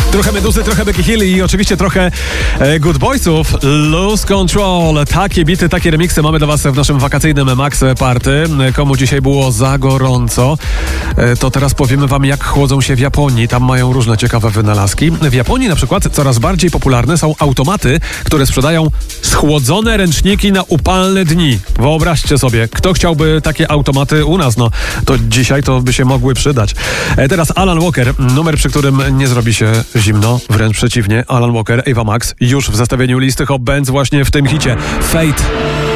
Trochę Meduzy, trochę Becky Hill i oczywiście trochę Good Boysów. Lose Control. Takie bity, takie remiksy mamy dla was w naszym wakacyjnym Max Party. Komu dzisiaj było za gorąco, to teraz powiemy wam, jak chłodzą się w Japonii. Tam mają różne ciekawe wynalazki. W Japonii na przykład coraz bardziej popularne są automaty, które sprzedają schłodzone ręczniki na upalne dni. Wyobraźcie sobie, kto chciałby takie automaty u nas? No, to dzisiaj to by się mogły przydać. Teraz Alan Walker, numer, przy którym nie zrobi się zimno, wręcz przeciwnie. Alan Walker, Ava Max, już w zestawieniu listy Hot Bands właśnie w tym hicie Fate.